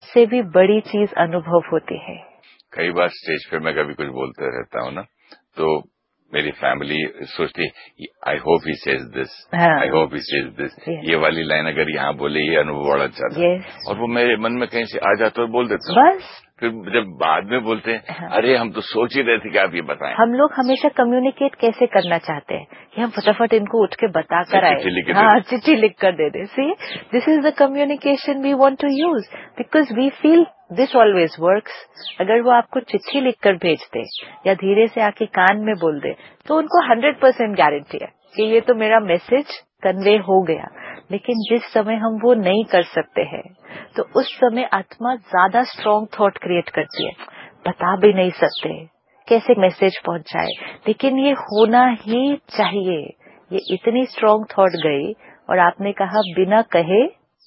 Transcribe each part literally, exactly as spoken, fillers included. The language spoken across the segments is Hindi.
से भी बड़ी चीज अनुभव होती है। कई बार स्टेज पे मैं कभी कुछ बोलते रहता हूँ ना, तो मेरी फैमिली सोचती है I hope he says this, I hope he says this, ये वाली लाइन अगर यहाँ बोले ये अनुभव बड़ा अच्छा था। yes. और वो मेरे मन में कहीं से आ जाता और बोल देता बस। फिर जब बाद में बोलते हैं हाँ। अरे हम तो सोच ही रहे थे कि आप ये बताएं। हम लोग हमेशा कम्युनिकेट कैसे करना चाहते हैं कि हम फटाफट इनको उठ के बता कर आए, हाँ चिट्ठी लिख कर दे दे। See this is the communication we want to use because we feel this always works. अगर वो आपको चिट्ठी लिख कर भेज दे या धीरे से आके कान में बोल दे तो उनको हंड्रेड परसेंट गारंटी है कि ये तो मेरा मैसेज कन्वे हो गया। लेकिन जिस समय हम वो नहीं कर सकते हैं तो उस समय आत्मा ज्यादा स्ट्रॉन्ग थॉट क्रिएट करती है। बता भी नहीं सकते कैसे मैसेज पहुंचाए, लेकिन ये होना ही चाहिए। ये इतनी स्ट्रॉन्ग थॉट गई और आपने कहा बिना कहे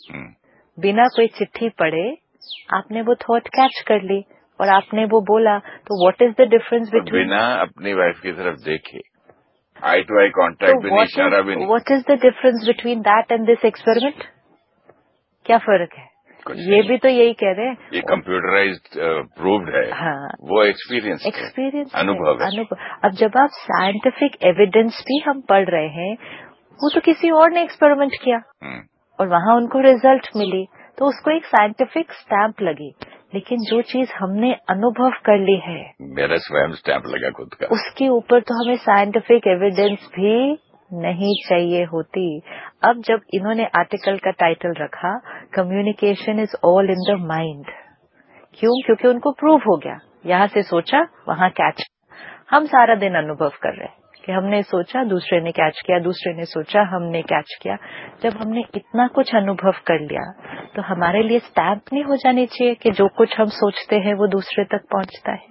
बिना कोई चिट्ठी पढ़े आपने वो थॉट कैच कर ली और आपने वो बोला। तो what is the difference between बिना अपनी वाइफ की तरफ देखे आई टू आई कॉन्टैक्ट भी नहीं, इशारा भी नहीं। What is the difference between that and this experiment? क्या फर्क है? ये भी तो यही कह रहे हैं, ये कंप्यूटराइज्ड प्रूव्ड है। हाँ, वो एक्सपीरियंस एक्सपीरियंस अनुभव है। अनुभव। अब जब आप साइंटिफिक एविडेंस भी हम पढ़ रहे हैं, वो तो किसी और ने एक्सपेरिमेंट किया और वहां उनको रिजल्ट मिली तो उसको एक साइंटिफिक स्टैंप लगी। लेकिन जो चीज हमने अनुभव कर ली है, मेरा स्वयं स्टैंप लगा खुद का, उसके ऊपर तो हमें साइंटिफिक एविडेंस भी नहीं चाहिए होती। अब जब इन्होंने आर्टिकल का टाइटल रखा communication is all in the mind, क्यों? क्योंकि उनको प्रूव हो गया, यहां से सोचा वहां कैच। हम सारा दिन अनुभव कर रहे हैं कि हमने सोचा दूसरे ने कैच किया, दूसरे ने सोचा हमने कैच किया। जब हमने इतना कुछ अनुभव कर लिया तो हमारे लिए स्टैंप नहीं हो जानी चाहिए कि जो कुछ हम सोचते हैं वो दूसरे तक पहुंचता है।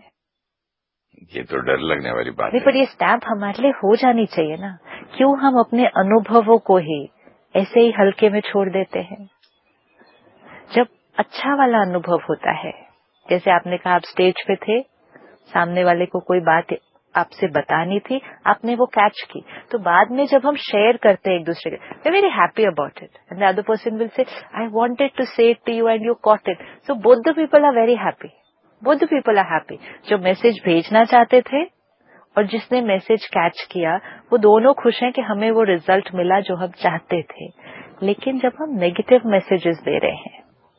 ये तो डर लगने वाली बात नहीं, है। पर ये स्टैंप हमारे लिए हो जानी चाहिए ना। क्यों हम अपने अनुभवों को ही ऐसे ही हल्के में छोड़ देते हैं? जब अच्छा वाला अनुभव होता है, जैसे आपने कहा आप स्टेज पे थे, सामने वाले को कोई बात आपसे बतानी थी, आपने वो कैच की, तो बाद में जब हम शेयर करते हैं एक दूसरे के, we are very happy about it and the other person will say I wanted to से it to you and you cot it. So both the people are very happy, both the people are happy. जो मैसेज भेजना चाहते थे और जिसने मैसेज कैच किया, वो दोनों खुश हैं कि हमें वो रिजल्ट मिला जो हम चाहते थे। लेकिन जब हम नेगेटिव मैसेजेस दे रहे हैं,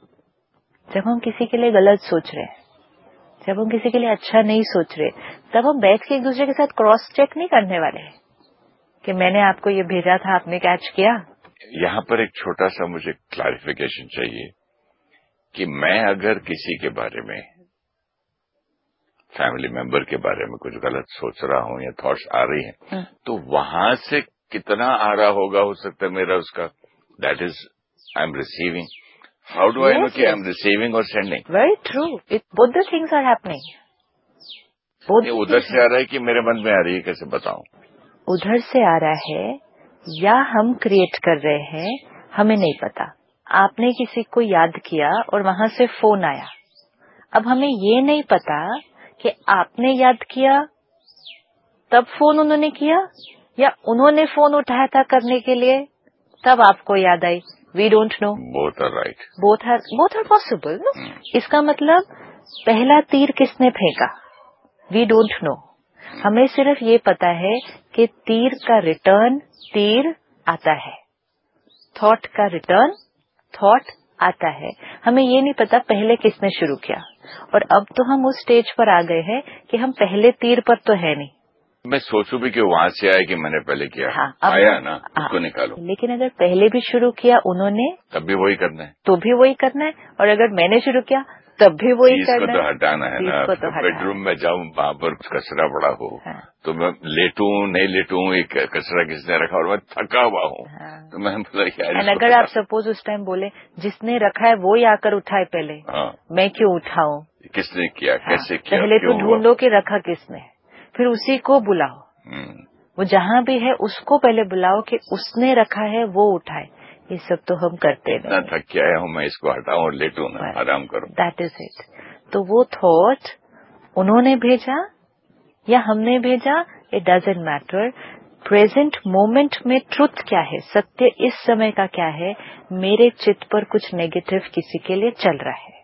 जब हम किसी के लिए गलत सोच रहे हैं, जब हम किसी के लिए अच्छा नहीं सोच रहे, तब हम बैठ के एक दूसरे के साथ क्रॉस चेक नहीं करने वाले हैं कि मैंने आपको ये भेजा था, आपने कैच किया। यहाँ पर एक छोटा सा मुझे क्लैरिफिकेशन चाहिए कि मैं अगर किसी के बारे में, फैमिली मेंबर के बारे में कुछ गलत सोच रहा हूँ या थॉट्स आ रही हैं, तो वहां से कितना आ रहा होगा, हो सकता है मेरा उसका that is I am receiving. How do I know कि आई एम रिसीविंग और sending? Very true, it both the things are happening. उधर से आ रहा है कि मेरे मन में आ रही है, कैसे बताऊं? उधर से आ रहा है या हम क्रिएट कर रहे हैं, हमें नहीं पता। आपने किसी को याद किया और वहां से फोन आया, अब हमें ये नहीं पता कि आपने याद किया तब फोन उन्होंने किया या उन्होंने फोन उठाया था करने के लिए तब आपको याद आई। We don't know. Both are right, both are both are possible. इसका मतलब पहला तीर किसने फेंका, वी डोंट नो। हमें सिर्फ ये पता है कि तीर का रिटर्न तीर आता है, थॉट का रिटर्न थॉट आता है। हमें ये नहीं पता पहले किसने शुरू किया। और अब तो हम उस स्टेज पर आ गए हैं कि हम पहले तीर पर तो है नहीं। मैं सोचूं भी कि वहां से आया कि मैंने पहले किया। हाँ, आया ना, उसको निकालो। लेकिन अगर पहले भी शुरू किया उन्होंने, तब भी वही करना है, तो भी वही करना है। और अगर मैंने शुरू किया तब भी वही करना है। तो हटाना है ना। तो बेडरूम में जाऊं, वहां पर कचरा पड़ा हो, हाँ। तो मैं लेटूं नहीं लेटूं, एक कचरा किसने रखा और मैं थका हुआ हूँ, हाँ। तो मैं बोला यार, अगर आप सपोज उस टाइम बोले जिसने रखा है वो ही आकर उठाए पहले, हाँ। मैं क्यों उठाऊं, किसने किया, हाँ। कैसे किया, पहले तो ढूंढो कि रखा किसने, फिर उसी को बुलाओ। वो जहां भी है उसको पहले बुलाओ कि उसने रखा है वो उठाए। ये सब तो हम करते नहीं। इतना थक के आया हूँ, मैं इसको हटाऊं और लेटूं ना, आराम करूं। That is it. तो वो थॉट उन्होंने भेजा या हमने भेजा, it doesn't matter. Present moment में ट्रुथ क्या है, सत्य इस समय का क्या है, मेरे चित्त पर कुछ नेगेटिव किसी के लिए चल रहा है।